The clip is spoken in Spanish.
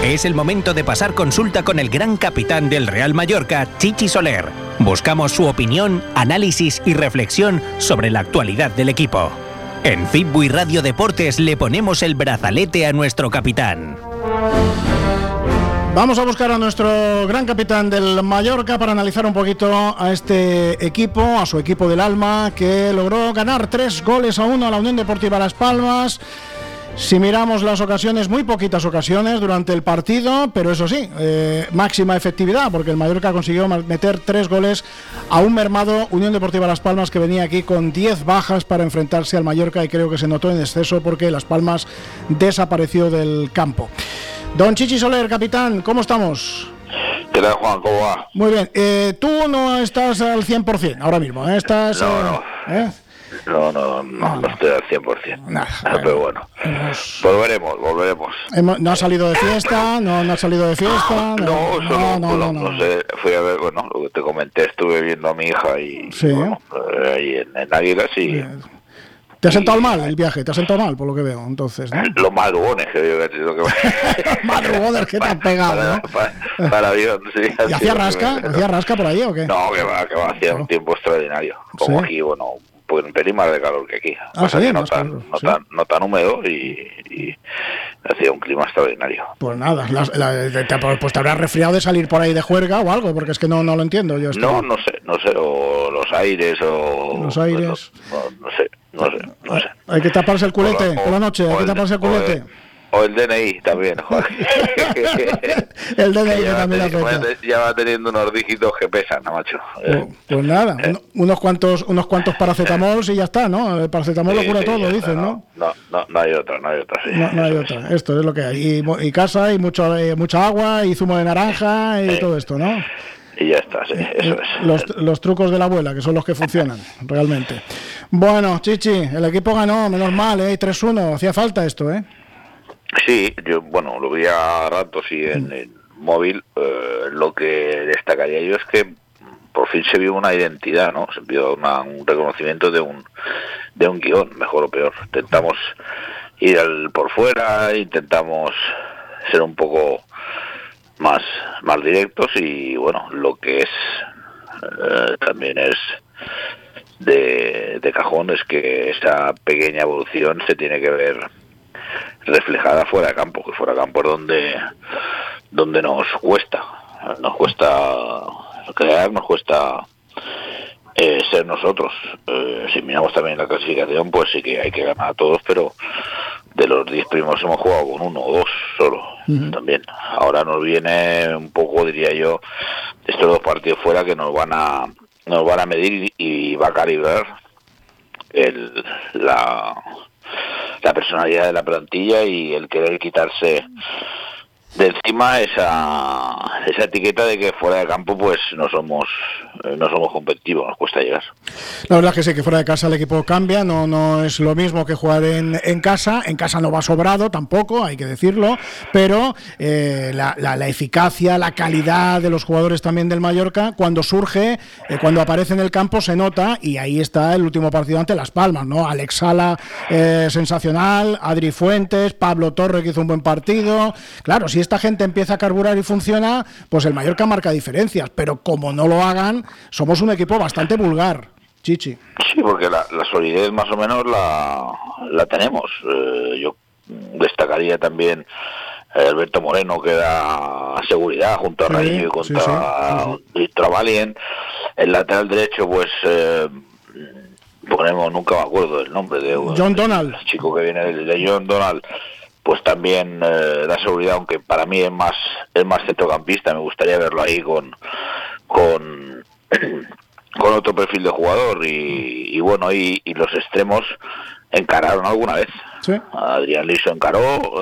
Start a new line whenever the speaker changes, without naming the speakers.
Es el momento de pasar consulta con el gran capitán del Real Mallorca, Chichi Soler. Buscamos su opinión, análisis y reflexión sobre la actualidad del equipo. En Fitbui Radio Deportes le ponemos el brazalete a nuestro capitán.
Vamos a buscar a nuestro gran capitán del Mallorca para analizar un poquito a este equipo, a su equipo del alma, que logró ganar 3-1 a la Unión Deportiva Las Palmas. Si miramos las ocasiones, muy poquitas ocasiones durante el partido, pero eso sí, máxima efectividad, porque el Mallorca consiguió meter 3 goles a un mermado Unión Deportiva Las Palmas, que venía aquí con 10 bajas para enfrentarse al Mallorca, y creo que se notó en exceso porque Las Palmas desapareció del campo. Don Chichi Soler, capitán, ¿cómo estamos?
¿Qué tal, Juan? ¿Cómo va?
Muy bien, tú no estás al 100% ahora mismo, ¿eh? Estás...
No. No estoy al 100%. Pero bueno, volveremos.
¿No has salido de fiesta? ¿No has salido de fiesta?
No sé, fui a ver, bueno, lo que te comenté, estuve viendo a mi hija y
sí.
Bueno, ahí en Águilas y...
¿Te ha sentado mal el viaje? ¿Te ha sentado mal, por lo que veo, entonces, ¿no?
Los madrugones que digo que lo que...
Los madrugones que te han pegado, ¿no?
Para avión, sí.
¿Y hacía rasca? ¿Hacía rasca por ahí o qué?
No, que va, hacía un tiempo extraordinario. Como
¿sí?
Aquí, bueno, pues un pelín más de calor que aquí.
Sí,
no tan húmedo y hacía un clima extraordinario.
Pues nada, pues te habrás resfriado de salir por ahí de juerga o algo, porque es que no lo entiendo yo.
No sé, o los aires o...
Los aires...
No sé.
Hay que taparse el culete por la noche, hay que taparse el culete.
O el DNI también, joder.
El DNI que también afecta.
Ya va teniendo unos dígitos que pesan, ¿no, macho?
Pues nada, unos cuantos paracetamol y ya está, ¿no? El paracetamol lo cura todo, dicen, ¿no?
No hay otra, sí.
No hay otra, esto es lo que hay. Y casa, y mucha agua, y zumo de naranja, y todo esto, ¿no?
Y ya está, sí, eso es.
Los trucos de la abuela, que son los que funcionan, realmente. Bueno, Chichi, el equipo ganó, menos mal, 3-1, hacía falta esto, ¿eh?
Sí, yo, bueno, lo vi a ratos y en el móvil. Lo que destacaría yo es que por fin se vio una identidad, ¿no? Se vio un reconocimiento de un guión, mejor o peor. Intentamos ir por fuera, intentamos ser un poco más directos y, bueno, lo que es también es de cajón es que esa pequeña evolución se tiene que ver reflejada fuera de campo, que fuera de campo es donde nos cuesta crear, nos cuesta ser nosotros. Si miramos también la clasificación, pues sí que hay que ganar a todos, pero de los 10 primeros hemos jugado con 1 o 2 solo. También ahora nos viene un poco, diría yo, estos 2 partidos fuera que nos van a medir y va a calibrar la personalidad de la plantilla y el querer quitarse de encima esa etiqueta de que fuera de campo pues no somos competitivos, nos cuesta llegar.
La verdad es que sí, que fuera de casa el equipo cambia, no es lo mismo que jugar en casa no va sobrado tampoco, hay que decirlo, pero la eficacia, la calidad de los jugadores también del Mallorca, cuando surge, cuando aparece en el campo se nota, y ahí está el último partido ante Las Palmas, ¿no? Alex Sala, sensacional, Adri Fuentes, Pablo Torre, que hizo un buen partido. Claro, si esta gente empieza a carburar y funciona, pues el Mallorca marca diferencias, pero como no lo hagan, somos un equipo bastante vulgar, Chichi.
Sí, porque la solidez más o menos la tenemos. Yo destacaría también Alberto Moreno, que da seguridad junto a Rayo y contra Víctor Valien. El lateral derecho, pues ponemos, nunca me acuerdo del nombre de
John Donald,
el chico que viene de John Donald, pues también da seguridad, aunque para mí es más centrocampista. Me gustaría verlo ahí con otro perfil de jugador y bueno, y los extremos encararon alguna vez.
¿Sí?
Adrián Liso encaró,